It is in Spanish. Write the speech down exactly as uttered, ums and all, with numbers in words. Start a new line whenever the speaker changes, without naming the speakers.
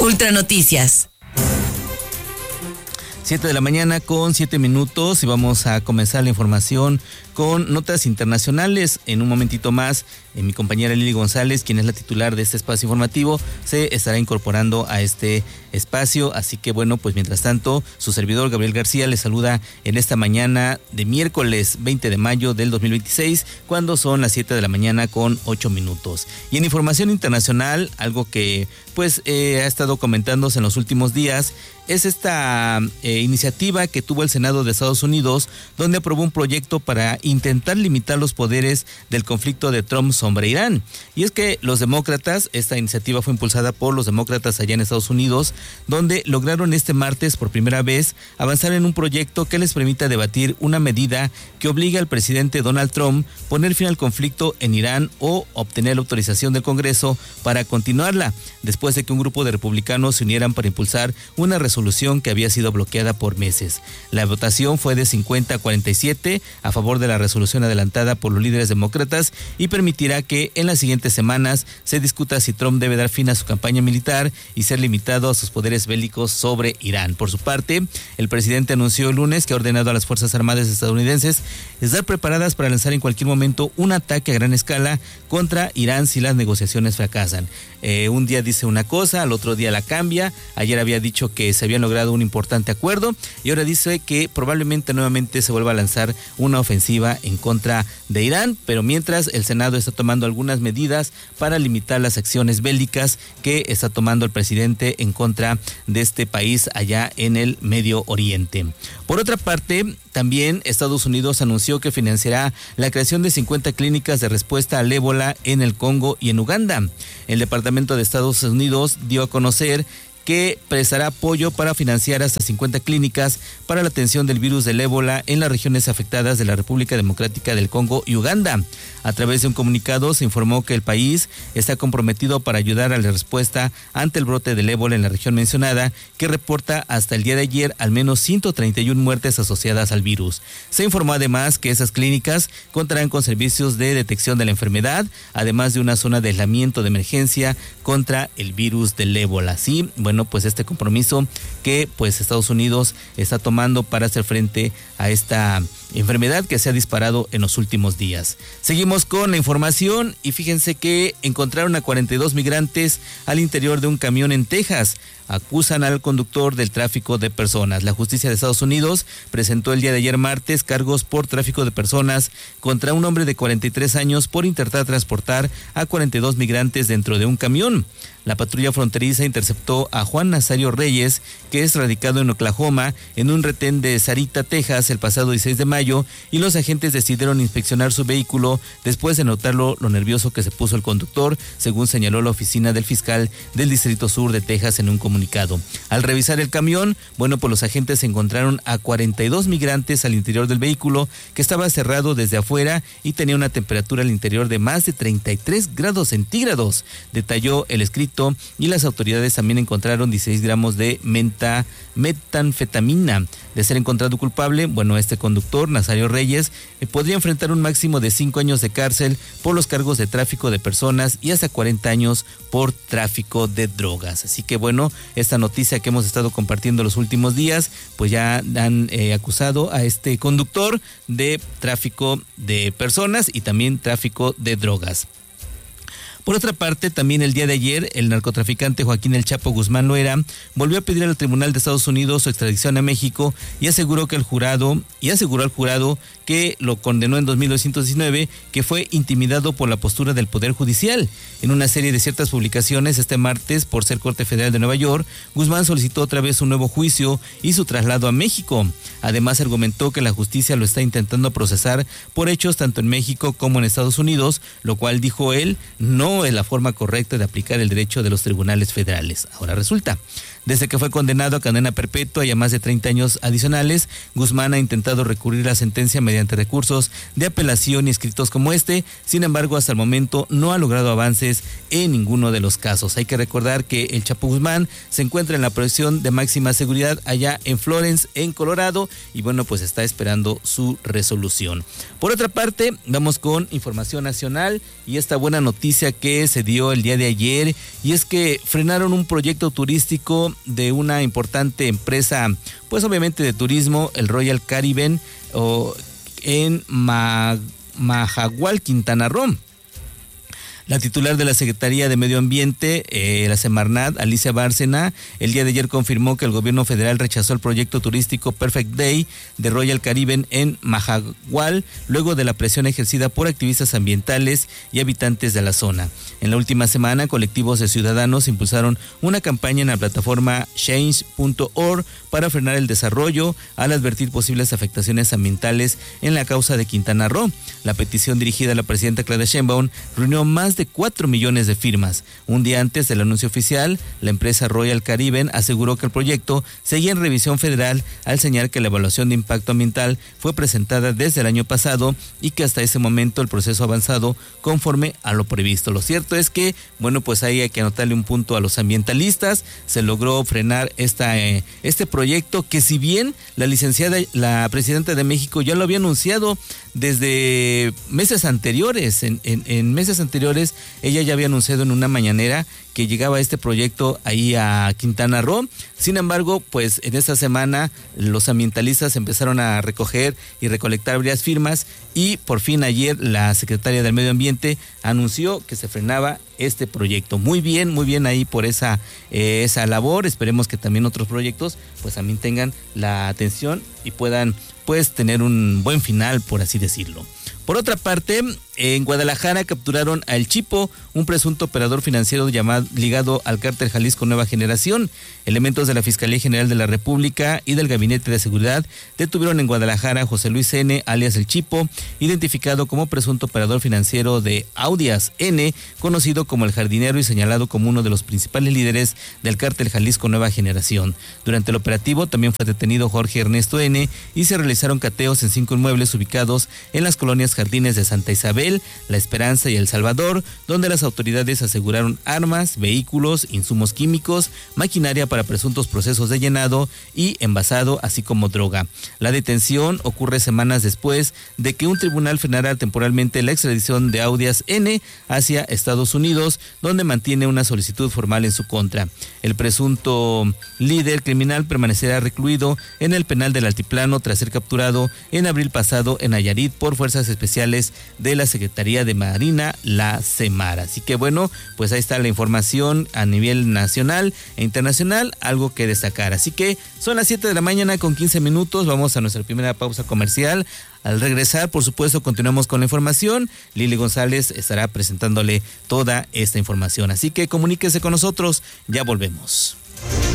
Ultranoticias.
Siete de la mañana con siete minutos y vamos a comenzar la información con notas internacionales. En un momentito más, eh, mi compañera Lili González, quien es la titular de este espacio informativo, se estará incorporando a este espacio. Así que bueno, pues mientras tanto, su servidor Gabriel García les saluda en esta mañana de miércoles veinte de mayo del dos mil veintiséis, cuando son las siete de la mañana con ocho minutos. Y en información internacional, algo que pues eh, ha estado comentándose en los últimos días, es esta eh, iniciativa que tuvo el Senado de Estados Unidos, donde aprobó un proyecto para intentar limitar los poderes del conflicto de Trump sobre Irán. Y es que los demócratas, esta iniciativa fue impulsada por los demócratas allá en Estados Unidos, donde lograron este martes por primera vez avanzar en un proyecto que les permita debatir una medida que obliga al presidente Donald Trump a poner fin al conflicto en Irán o obtener la autorización del Congreso para continuarla, después de que un grupo de republicanos se unieran para impulsar una resolución que había sido bloqueada por meses. La votación fue de cincuenta a cuarenta y siete a favor de la resolución adelantada por los líderes demócratas y permitirá que en las siguientes semanas se discuta si Trump debe dar fin a su campaña militar y ser limitado a sus poderes bélicos sobre Irán. Por su parte, el presidente anunció el lunes que ha ordenado a las Fuerzas Armadas estadounidenses estar preparadas para lanzar en cualquier momento un ataque a gran escala contra Irán si las negociaciones fracasan. Eh, un día dice una cosa, al otro día la cambia. Ayer había dicho que se había logrado un importante acuerdo y ahora dice que probablemente nuevamente se vuelva a lanzar una ofensiva en contra de Irán, pero mientras el Senado está tomando algunas medidas para limitar las acciones bélicas que está tomando el presidente en contra de este país allá en el Medio Oriente. Por otra parte, también Estados Unidos anunció que financiará la creación de cincuenta clínicas de respuesta al ébola en el Congo y en Uganda. El Departamento de Estados Unidos dio a conocer que prestará apoyo para financiar hasta cincuenta clínicas para la atención del virus del ébola en las regiones afectadas de la República Democrática del Congo y Uganda. A través de un comunicado se informó que el país está comprometido para ayudar a la respuesta ante el brote del ébola en la región mencionada, que reporta hasta el día de ayer al menos ciento treinta y una muertes asociadas al virus. Se informó además que esas clínicas contarán con servicios de detección de la enfermedad, además de una zona de aislamiento de emergencia contra el virus del ébola. Sí, bueno, pues este compromiso que pues Estados Unidos está tomando para hacer frente a esta enfermedad que se ha disparado en los últimos días. Seguimos con la información y fíjense que encontraron a cuarenta y dos migrantes al interior de un camión en Texas. Acusan al conductor del tráfico de personas. La justicia de Estados Unidos presentó el día de ayer martes cargos por tráfico de personas contra un hombre de cuarenta y tres años por intentar transportar a cuarenta y dos migrantes dentro de un camión. La patrulla fronteriza interceptó a Juan Nazario Reyes, que es radicado en Oklahoma, en un retén de Sarita, Texas, el pasado dieciséis de mayo, y los agentes decidieron inspeccionar su vehículo después de notarlo lo nervioso que se puso el conductor, según señaló la oficina del fiscal del Distrito Sur de Texas en un comunicado. Al revisar el camión, bueno, pues los agentes encontraron a cuarenta y dos migrantes al interior del vehículo, que estaba cerrado desde afuera y tenía una temperatura al interior de más de treinta y tres grados centígrados, detalló el escrito, y las autoridades también encontraron dieciséis gramos de menta, metanfetamina. De ser encontrado culpable, bueno, este conductor, Nazario Reyes, eh, podría enfrentar un máximo de cinco años de cárcel por los cargos de tráfico de personas y hasta cuarenta años por tráfico de drogas. Así que bueno, esta noticia que hemos estado compartiendo los últimos días, pues ya han eh, acusado a este conductor de tráfico de personas y también tráfico de drogas. Por otra parte, también el día de ayer, el narcotraficante Joaquín El Chapo Guzmán Loera volvió a pedir al Tribunal de Estados Unidos su extradición a México y aseguró que el jurado, y aseguró al jurado que lo condenó en dos mil doscientos diecinueve, que fue intimidado por la postura del Poder Judicial. En una serie de ciertas publicaciones este martes, por ser Corte Federal de Nueva York, Guzmán solicitó otra vez un nuevo juicio y su traslado a México. Además, argumentó que la justicia lo está intentando procesar por hechos tanto en México como en Estados Unidos, lo cual, dijo él, no es la forma correcta de aplicar el derecho de los tribunales federales. Ahora resulta. Desde que fue condenado a cadena perpetua y a más de treinta años adicionales, Guzmán ha intentado recurrir a la sentencia mediante recursos de apelación y escritos como este. Sin embargo, hasta el momento no ha logrado avances en ninguno de los casos. Hay que recordar que el Chapo Guzmán se encuentra en la prisión de máxima seguridad allá en Florence, en Colorado, y bueno, pues está esperando su resolución. Por otra parte, vamos con información nacional y esta buena noticia que se dio el día de ayer, y es que frenaron un proyecto turístico de una importante empresa, pues obviamente de turismo, el Royal Caribbean, o en Ma- Majagual, Quintana Roo. La titular de la Secretaría de Medio Ambiente, eh, la Semarnat, Alicia Bárcena, el día de ayer confirmó que el gobierno federal rechazó el proyecto turístico Perfect Day de Royal Caribbean en Majagual, luego de la presión ejercida por activistas ambientales y habitantes de la zona. En la última semana, colectivos de ciudadanos impulsaron una campaña en la plataforma change punto org para frenar el desarrollo, al advertir posibles afectaciones ambientales en la causa de Quintana Roo. La petición dirigida a la presidenta Claudia Sheinbaum reunió más de cuatro millones de firmas. Un día antes del anuncio oficial, la empresa Royal Caribbean aseguró que el proyecto seguía en revisión federal, al señalar que la evaluación de impacto ambiental fue presentada desde el año pasado y que hasta ese momento el proceso ha avanzado conforme a lo previsto. Lo cierto es que, bueno, pues ahí hay que anotarle un punto a los ambientalistas. Se logró frenar esta, eh, este proyecto que, si bien la licenciada, la presidenta de México ya lo había anunciado desde meses anteriores, en, en, en meses anteriores ella ya había anunciado en una mañanera que llegaba este proyecto ahí a Quintana Roo. Sin embargo, pues en esta semana los ambientalistas empezaron a recoger y recolectar varias firmas, y por fin ayer la secretaria del Medio Ambiente anunció que se frenaba este proyecto. Muy bien, muy bien ahí por esa, eh, esa labor. Esperemos que también otros proyectos pues también tengan la atención y puedan pues tener un buen final, por así decirlo. Por otra parte, en Guadalajara capturaron a El Chipo, un presunto operador financiero llamado, ligado al cártel Jalisco Nueva Generación. Elementos de la Fiscalía General de la República y del Gabinete de Seguridad detuvieron en Guadalajara a José Luis N., alias El Chipo, identificado como presunto operador financiero de Audias N., conocido como El Jardinero y señalado como uno de los principales líderes del cártel Jalisco Nueva Generación. Durante el operativo también fue detenido Jorge Ernesto N. y se realizaron cateos en cinco inmuebles ubicados en las colonias Jardines de Santa Isabel, La Esperanza y El Salvador, donde las autoridades aseguraron armas, vehículos, insumos químicos, maquinaria para presuntos procesos de llenado y envasado, así como droga. La detención ocurre semanas después de que un tribunal frenara temporalmente la extradición de Audias N. hacia Estados Unidos, donde mantiene una solicitud formal en su contra. El presunto líder criminal permanecerá recluido en el penal del Altiplano tras ser capturado en abril pasado en Nayarit por fuerzas especiales de la Secretaría de Marina, la SEMAR. Así que bueno, pues ahí está la información a nivel nacional e internacional, algo que destacar. Así que son las siete de la mañana con quince minutos, vamos a nuestra primera pausa comercial. Al regresar, por supuesto, continuamos con la información. Lili González estará presentándole toda esta información. Así que comuníquese con nosotros, ya volvemos.